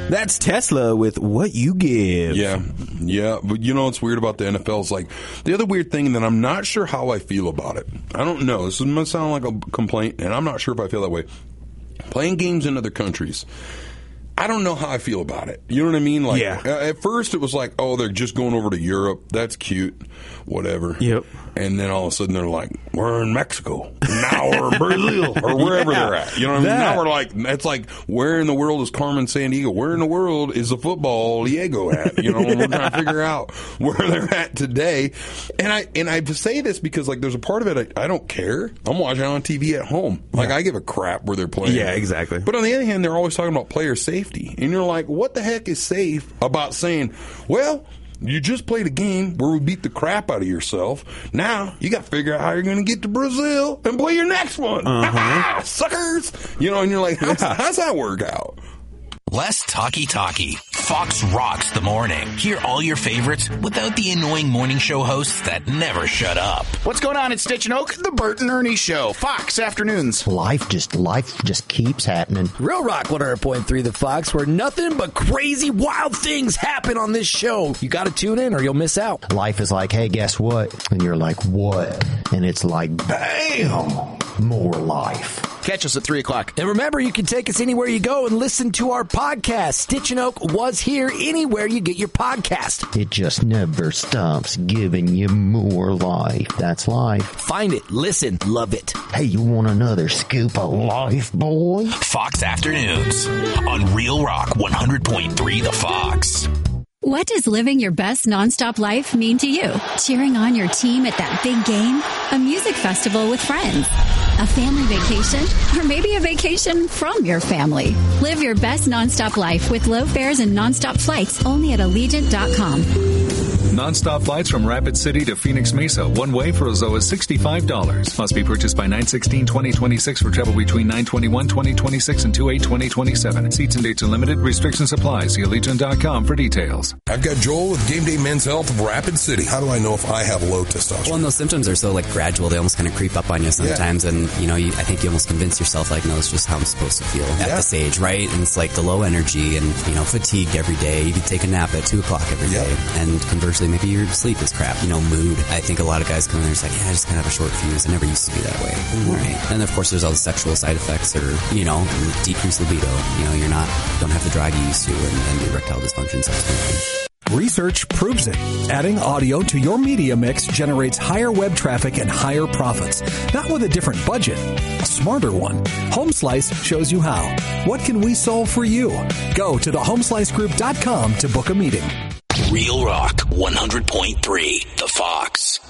That's Tesla with What You Give. Yeah. But you know what's weird about the NFL is like the other weird thing that I'm not sure how I feel about it. I don't know. This is going to sound like a complaint, and I'm not sure if I feel that way. Playing games in other countries, I don't know how I feel about it. You know what I mean? Like, at first it was like, oh, they're just going over to Europe. That's cute. Whatever. Yep. And then all of a sudden they're like, we're in Mexico. Now we're in Brazil. Or wherever they're at. You know what I mean? Now we're like, it's like, where in the world is Carmen Sandiego? Where in the world is the football Diego at? You know, we're trying to figure out where they're at today. And I say this because, like, there's a part of it I don't care. I'm watching it on TV at home. Like, I give a crap where they're playing. Yeah, exactly. But on the other hand, they're always talking about player safety. And you're like, what the heck is safe about saying, well, you just played a game where we beat the crap out of yourself. Now you got to figure out how you're going to get to Brazil and play your next one. Suckers! You know, and you're like, how's that work out? Less talky. Fox rocks the morning. Hear all your favorites without the annoying morning show hosts that never shut up. What's going on at Stitch and Oak? The Bert and Ernie Show. Fox afternoons. Life just keeps happening. Real Rock 100.3 The Fox, where nothing but crazy, wild things happen on this show. You got to tune in or you'll miss out. Life is like, hey, guess what? And you're like, what? And it's like, bam! More life. Catch us at 3 o'clock. And remember, you can take us anywhere you go and listen to our podcast. Stitch and Oak was here anywhere you get your podcast. It just never stops giving you more life. That's life. Find it, listen, love it. Hey, you want another scoop of life, boy? Fox Afternoons on Real Rock 100.3 The Fox. What does living your best nonstop life mean to you? Cheering on your team at that big game? A music festival with friends? A family vacation? Or maybe a vacation from your family? Live your best nonstop life with low fares and nonstop flights only at Allegiant.com. Non-stop flights from Rapid City to Phoenix Mesa, one way for as low as $65. Must be purchased by 9/16/2026 for travel between 9/21/2026 and 2/8/2027. Seats and dates are limited. Restrictions apply. See Allegiant.com for details. I've got Joel with Game Day Men's Health of Rapid City. How do I know if I have low testosterone? Well, and those symptoms are so like gradual. They almost kind of creep up on you sometimes. And, you know, I think you almost convince yourself like, no, it's just how I'm supposed to feel at this age, right? And it's like the low energy and, you know, fatigued every day. You could take a nap at 2 o'clock every day. And conversely, maybe your sleep is crap. You know, mood. I think a lot of guys come in there and it's like, yeah, I just kind of have a short fuse. I never used to be that way. Right. And of course, there's all the sexual side effects or, you know, decreased libido. You know, don't have the drive you used to and the erectile dysfunction subsequently. Research proves it. Adding audio to your media mix generates higher web traffic and higher profits. Not with a different budget, a smarter one. HomeSlice shows you how. What can we solve for you? Go to thehomeslicegroup.com to book a meeting. Real Rock 100.3 The Fox.